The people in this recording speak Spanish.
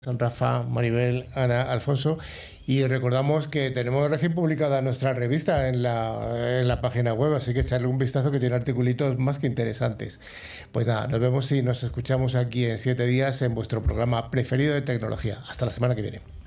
Rafa, Maribel, Ana, Alfonso, y recordamos que tenemos recién publicada nuestra revista en la página web, así que echarle un vistazo que tiene articulitos más que interesantes. Pues nada, nos vemos y nos escuchamos aquí en 7 días en vuestro programa preferido de tecnología. Hasta la semana que viene.